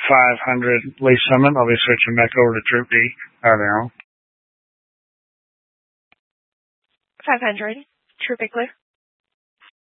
500 Lee Summit. I'll be switching back over to Troop D. There. 500. Troop B clear.